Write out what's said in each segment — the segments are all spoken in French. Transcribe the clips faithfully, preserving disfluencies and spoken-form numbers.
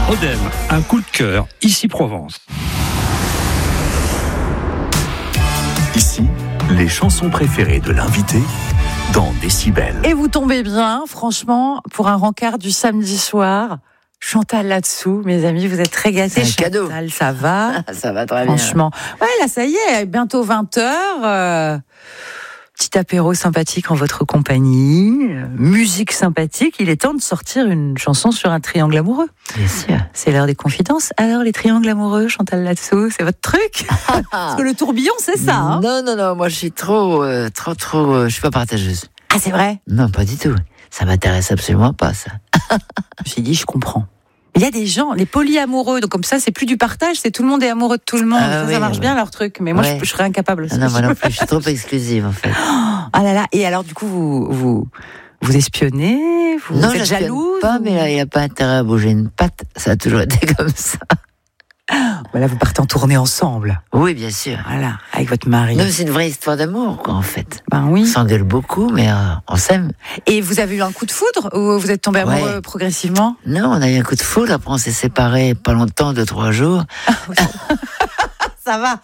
Odem, un coup de cœur, ici Provence. Ici, les chansons préférées de l'invité dans Décibel. Et vous tombez bien, franchement, pour un rencard du samedi soir. Chantal là-dessous, mes amis, vous êtes très gâtés. C'est un Chantal, cadeau. ça va? Ça va très bien. Franchement. Ouais, là, ça y est, bientôt vingt heures. Euh, petit apéro sympathique en votre compagnie. euh, Musique sympathique. Il est temps de sortir une chanson sur un triangle amoureux. Bien sûr. C'est l'heure des confidences. Alors, les triangles amoureux, Chantal là-dessous, c'est votre truc? Parce que le tourbillon, c'est ça, hein? Non, non, non, moi je suis trop, euh, trop, trop, euh, je suis pas partageuse. Ah, c'est vrai? Non, pas du tout. Ça m'intéresse absolument pas, ça. Je me suis dit, je comprends. Il y a des gens, les polyamoureux, donc comme ça, c'est plus du partage, c'est tout le monde est amoureux de tout le monde. Ah ça, oui, ça marche oui. bien leur truc, mais moi, Ouais. je, je serais incapable aussi. Ah non, moi non plus, je suis trop exclusive, en fait. Ah là là, et alors du coup, vous vous, vous espionnez, vous, non, vous êtes j'espionne jalouse pas, ou- mais là, il n'y a pas intérêt à bouger une patte. Ça a toujours été comme ça. Voilà, vous partez en tournée ensemble, Oui, bien sûr. voilà, avec votre mari. Non, mais c'est une vraie histoire d'amour, quoi, en fait. Ben On oui. s'engueule beaucoup, mais euh, on s'aime. Et vous avez eu un coup de foudre ou vous êtes tombé Ouais. amoureux progressivement? Non, on a eu un coup de foudre, après on s'est séparés pas longtemps, deux, trois jours. Ça va.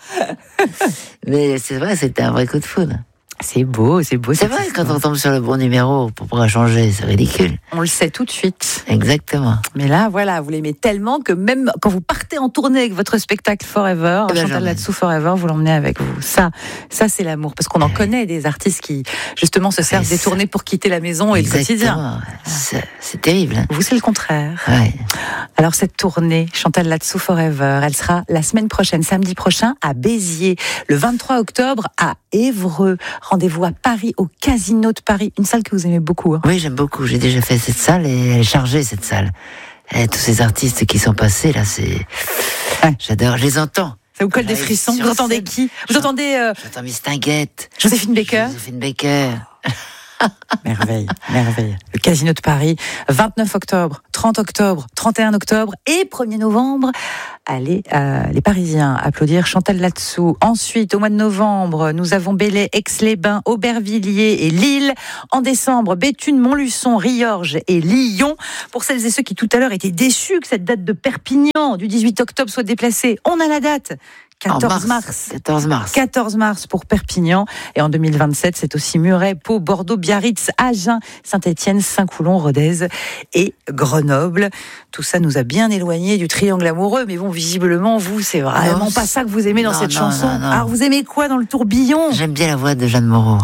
Mais c'est vrai, c'était un vrai coup de foudre. C'est beau, c'est beau. C'est cette vrai, histoire. quand on tombe sur le bon numéro, pour pas changer, c'est ridicule. On le sait tout de suite. Exactement. Mais là, voilà, vous l'aimez tellement que même quand vous partez en tournée avec votre spectacle Forever, Eh ben, Chantal j'emmène. là-dessous Forever, vous l'emmenez avec vous. Ça, ça c'est l'amour. Parce qu'on en Ouais. connaît des artistes qui, justement, se servent Mais des ça- tournées pour quitter la maison et le quotidien. Exactement. C'est, c'est terrible. Hein. Vous, c'est le contraire. Ouais. Alors, cette tournée, Chantal là-dessous Forever, elle sera la semaine prochaine, samedi prochain, à Béziers. Le vingt-trois octobre, à Évreux. Rendez-vous à Paris, au Casino de Paris. Une salle que vous aimez beaucoup. Hein. Oui, j'aime beaucoup. J'ai déjà fait cette salle et elle est chargée, cette salle. Et tous ces artistes qui sont passés, là, c'est... Ouais. J'adore, je les entends. Ça vous colle des Ouais, frissons. sur Vous entendez scène. qui? Vous J'en- entendez euh, J'entends Miss Tinguette. Joséphine Baker? Joséphine Baker. Merveille, merveille. Le Casino de Paris, vingt-neuf octobre, trente octobre, trente et un octobre et premier novembre. Allez, euh, les Parisiens, applaudir Chantal là-dessous. Ensuite, au mois de novembre, nous avons Belley, Aix-les-Bains, Aubervilliers et Lille. En décembre, Béthune, Montluçon, Riorges et Lyon. Pour celles et ceux qui tout à l'heure étaient déçus que cette date de Perpignan du dix-huit octobre soit déplacée, on a la date. En quatorze mars. quatorze mars. quatorze mars pour Perpignan. Et en deux mille vingt-sept, c'est aussi Muret, Pau, Bordeaux, Biarritz, Agen, Saint-Étienne, Saint-Coulon, Rodez et Grenoble. Tout ça nous a bien éloignés du triangle amoureux. Mais bon, visiblement, vous, c'est vraiment Non, pas ça que vous aimez dans non, cette non, chanson. non, non. Alors, vous aimez quoi dans le tourbillon? J'aime bien la voix de Jeanne Moreau.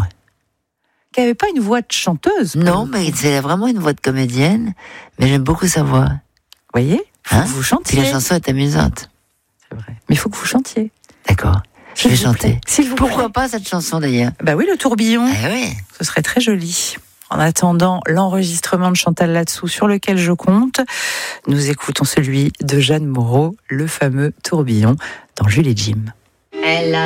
Qui n'avait pas une voix de chanteuse. pour Non, le mais coup. c'est vraiment une voix de comédienne. Mais j'aime beaucoup sa voix. Vous voyez? Faut Hein que vous Puis chantiez. la chanson est amusante. C'est vrai. Mais il faut que vous chantiez. D'accord. Je S'il vais vous chanter. plaît. S'il vous Pourquoi plaît. pas cette chanson d'ailleurs? Bah oui, le tourbillon. Eh oui. Ce serait très joli. En attendant l'enregistrement de Chantal là-dessous sur lequel je compte, nous écoutons celui de Jeanne Moreau, le fameux tourbillon dans Jules et Jim. Elle a